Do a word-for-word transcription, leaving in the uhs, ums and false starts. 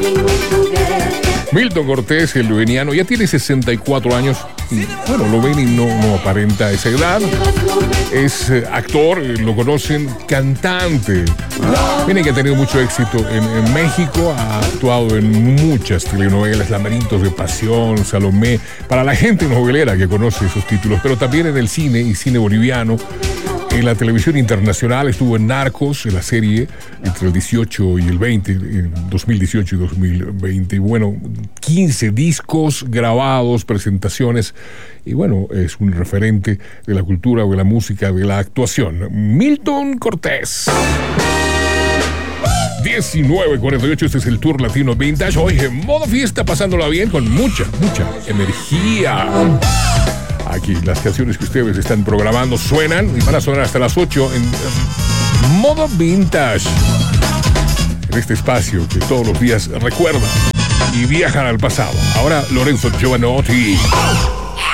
Milton Cortés, el veniano, ya tiene sesenta y cuatro años. Y, bueno, lo ven y no, no aparenta esa edad. Es eh, actor, eh, lo conocen, cantante. Tiene que ha tenido mucho éxito en, en México. Ha actuado en muchas telenovelas, Laberintos de Pasión, Salomé. Para la gente novelera que conoce esos títulos, pero también en el cine y cine boliviano. En la televisión internacional estuvo en Narcos, en la serie, entre el dieciocho y el veinte, en dos mil dieciocho y dos mil veinte. Bueno, quince discos grabados, presentaciones, y bueno, es un referente de la cultura, de la música, de la actuación. Milton Cortés. diecinueve cuarenta y ocho, este es el Tour Latino Vintage. Hoy en modo fiesta, pasándola bien con mucha, mucha energía. Aquí las canciones que ustedes están programando suenan y van a sonar hasta las ocho en, en modo vintage. En este espacio que todos los días recuerdan y viajan al pasado. Ahora Lorenzo Giovanotti.